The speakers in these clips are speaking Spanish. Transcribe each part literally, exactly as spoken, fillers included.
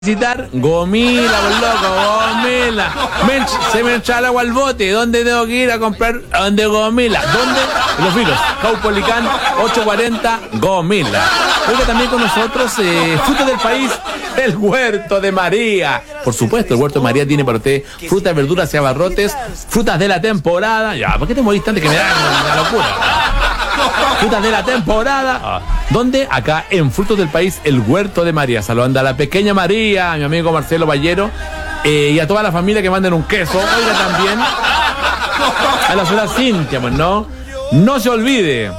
Visitar Gomila, por loco, Gomila. Mench, se me echa el agua al bote. ¿Dónde tengo que ir a comprar? ¿A dónde Gomila? ¿Dónde? En Los Vilos, Caupolicán, ochocientos cuarenta, Gomila. Oiga, también con nosotros, eh, frutos del país, el Huerto de María. Por supuesto, el Huerto de María tiene para usted frutas, verduras y abarrotes, frutas de la temporada. Ya, ¿por qué te morís tanto que me da una locura? Frutas de la temporada. ¿Dónde? Acá en Frutos del País, el Huerto de María. Saludando a la pequeña María, a mi amigo Marcelo Ballero, eh, y a toda la familia que manden un queso. Oiga, también a la señora Cintia, pues no. No se olvide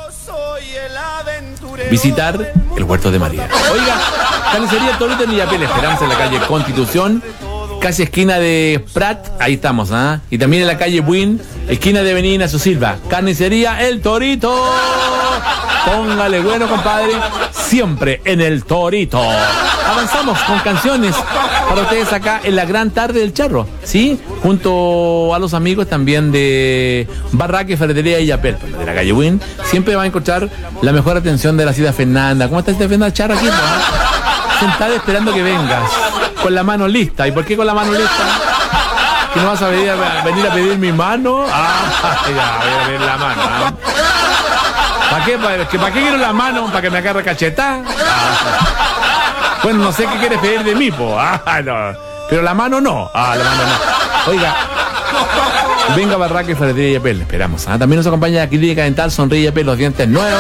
visitar el Huerto de María. Oiga, carnicería El Torito en Illapel, Esperanza en la calle Constitución, casi esquina de Prat, ahí estamos, ¿ah? ¿eh? Y también en la calle Buin, esquina de Avenida Ignacio Silva. Carnicería El Torito. Póngale bueno, compadre, siempre en El Torito. Avanzamos con canciones para ustedes acá en la gran tarde del Charro, ¿sí? Junto a los amigos también de Barraca y Ferretería Illapel, de la calle Buin. Siempre van a encontrar la mejor atención de la ciudad Fernanda. ¿Cómo está esta Fernanda Charro aquí, no? Sentada esperando que vengas, con la mano lista. ¿Y por qué con la mano lista? ¿Que no vas a venir a, venir a pedir mi mano? Ah, ya, voy a pedir la mano, ¿eh? ¿Para qué? ¿Para qué, ¿Para qué quiero la mano? ¿Para que me agarre cachetada? Ah, bueno, no sé qué quieres pedir de mí, po. Ah, no. Pero la mano no. Ah, la mano no. Oiga, venga Barraca y Ferretería Illapel, esperamos. ¿Ah? También nos acompaña la Clínica Dental Sonríe Illapel, los dientes nuevos.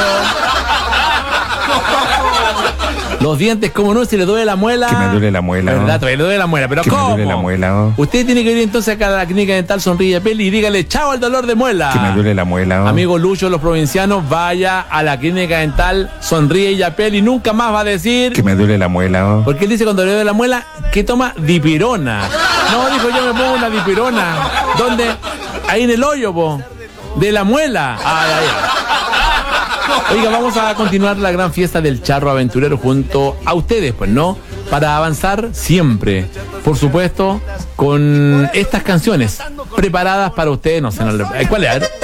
Los dientes, ¿cómo no? Si le duele la muela. Que me duele la muela. ¿Verdad? Todavía le duele la muela, pero que ¿cómo? me duele la muela. Oh. Usted tiene que ir entonces acá a la Clínica Dental Sonríe Illapel y dígale chao al dolor de muela. Que me duele la muela. Oh. Amigo Lucho, los provincianos, vaya a la Clínica Dental Sonríe Illapel y nunca más va a decir que me duele la muela. Oh. Porque él dice cuando le duele la muela que toma dipirona. No, dijo yo me pongo una dipirona. ¿Dónde? Ahí en el hoyo, po. De la muela. Ay, ay, ay. Oiga, vamos a continuar la gran fiesta del Charro Aventurero junto a ustedes, pues, ¿no? Para avanzar siempre, por supuesto, con estas canciones preparadas para ustedes. No sé, no le... ¿Cuál es?